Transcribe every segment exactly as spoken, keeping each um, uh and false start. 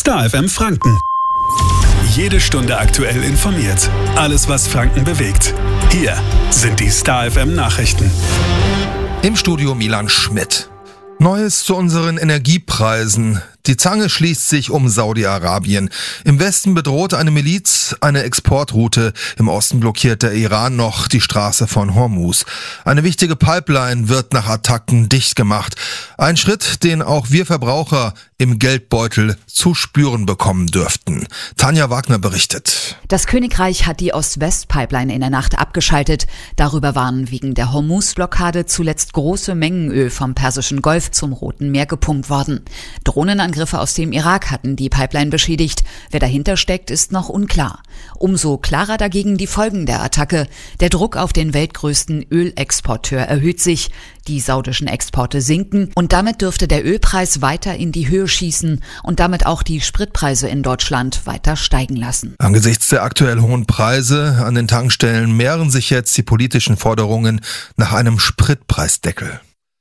Star F M Franken. Jede Stunde aktuell informiert. Alles, was Franken bewegt. Hier sind die Star F M Nachrichten. Im Studio Milan Schmidt. Neues zu unseren Energiepreisen. Die Zange schließt sich um Saudi-Arabien. Im Westen bedroht eine Miliz eine Exportroute. Im Osten blockiert der Iran noch die Straße von Hormuz. Eine wichtige Pipeline wird nach Attacken dicht gemacht. Ein Schritt, den auch wir Verbraucher im Geldbeutel zu spüren bekommen dürften. Tanja Wagner berichtet. Das Königreich hat die Ost-West-Pipeline in der Nacht abgeschaltet. Darüber waren wegen der Hormuz-Blockade zuletzt große Mengen Öl vom Persischen Golf zum Roten Meer gepumpt worden. Drohnenangriffe aus dem Irak hatten die Pipeline beschädigt. Wer dahinter steckt, ist noch unklar. Umso klarer dagegen die Folgen der Attacke. Der Druck auf den weltgrößten Ölexporteur erhöht sich. Die saudischen Exporte sinken und damit dürfte der Ölpreis weiter in die Höhe schießen und damit auch die Spritpreise in Deutschland weiter steigen lassen. Angesichts der aktuell hohen Preise an den Tankstellen mehren sich jetzt die politischen Forderungen nach einem Spritpreisdeckel.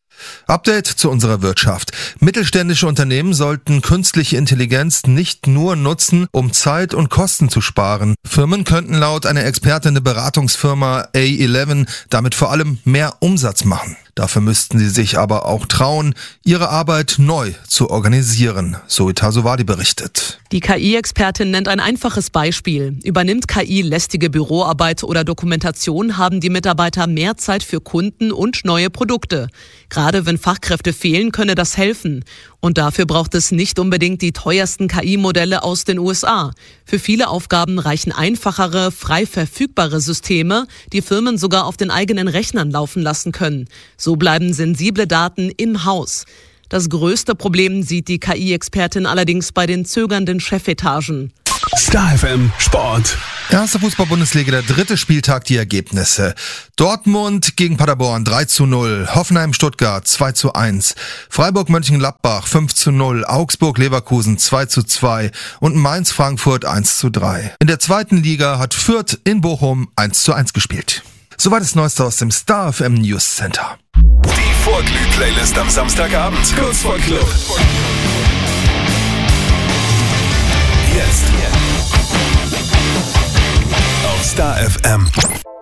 Update zu unserer Wirtschaft. Mittelständische Unternehmen sollten künstliche Intelligenz nicht nur nutzen, um Zeit und Kosten zu sparen. Firmen könnten laut einer Expertin der Beratungsfirma A elf damit vor allem mehr Umsatz machen. Dafür müssten sie sich aber auch trauen, ihre Arbeit neu zu organisieren, so Itasovadi berichtet. Die K I-Expertin nennt ein einfaches Beispiel. Übernimmt K I lästige Büroarbeit oder Dokumentation, haben die Mitarbeiter mehr Zeit für Kunden und neue Produkte. Gerade wenn Fachkräfte fehlen, könne das helfen. Und dafür braucht es nicht unbedingt die teuersten K I-Modelle aus den U S A. Für viele Aufgaben reichen einfachere, frei verfügbare Systeme, die Firmen sogar auf den eigenen Rechnern laufen lassen können. So bleiben sensible Daten im Haus. Das größte Problem sieht die K I-Expertin allerdings bei den zögernden Chefetagen. Star F M Sport. Erste Fußball-Bundesliga, der dritte Spieltag, die Ergebnisse. Dortmund gegen Paderborn drei zu null, Hoffenheim-Stuttgart zwei zu eins, Freiburg-Mönchengladbach fünf zu null, Augsburg-Leverkusen zwei zu zwei und Mainz-Frankfurt eins zu drei. In der zweiten Liga hat Fürth in Bochum eins zu eins gespielt. Soweit das Neueste aus dem Star F M News Center. Die Vorglüh-Playlist am Samstagabend, kurz vor Club. Jetzt. Auf Star F M.